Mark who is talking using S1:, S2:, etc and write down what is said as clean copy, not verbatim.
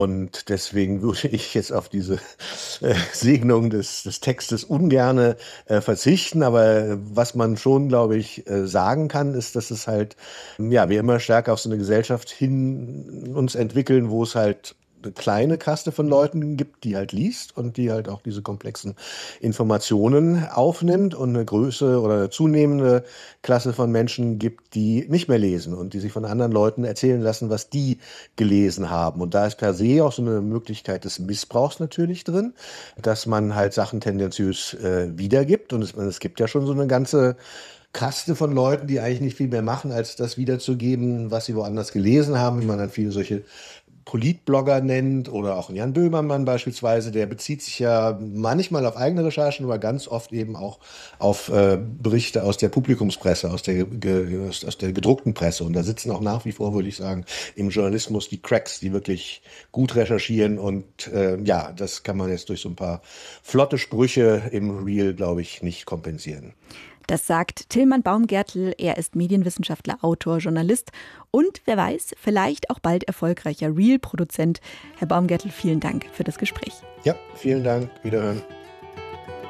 S1: Und deswegen würde ich jetzt auf diese Segnung des Textes ungerne verzichten. Aber was man schon, glaube ich, sagen kann, ist, dass es halt, ja, wir immer stärker auf so eine Gesellschaft hin uns entwickeln, wo es halt eine kleine Kaste von Leuten gibt, die halt liest und die halt auch diese komplexen Informationen aufnimmt und eine Größe oder eine zunehmende Klasse von Menschen gibt, die nicht mehr lesen und die sich von anderen Leuten erzählen lassen, was die gelesen haben. Und da ist per se auch so eine Möglichkeit des Missbrauchs natürlich drin, dass man halt Sachen tendenziös wiedergibt. Und es gibt ja schon so eine ganze Kaste von Leuten, die eigentlich nicht viel mehr machen, als das wiederzugeben, was sie woanders gelesen haben, wie man dann viele solche Politblogger nennt oder auch Jan Böhmermann beispielsweise, der bezieht sich ja manchmal auf eigene Recherchen, aber ganz oft eben auch auf Berichte aus der Publikumspresse, aus der gedruckten Presse. Und da sitzen auch nach wie vor, würde ich sagen, im Journalismus die Cracks, die wirklich gut recherchieren. Und ja, das kann man jetzt durch so ein paar flotte Sprüche im Reel, glaube ich, nicht kompensieren.
S2: Das sagt Tilman Baumgärtl. Er ist Medienwissenschaftler, Autor, Journalist und wer weiß, vielleicht auch bald erfolgreicher Reel-Produzent. Herr Baumgärtl, vielen Dank für das Gespräch.
S1: Ja, vielen Dank. Wiederhören.